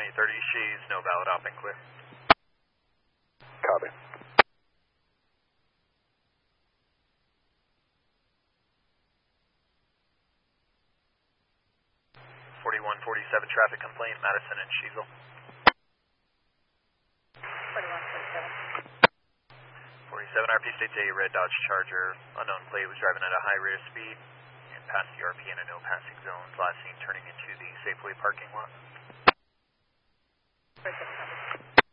830, she's no valid op and clear. Copy. 4147 traffic complaint, Madison and Sheasel. 4147. 47 RP states a red Dodge Charger, unknown plate, was driving at a high rate of speed and passed the RP in a no passing zone, last seen turning into the Safeway parking lot. 47.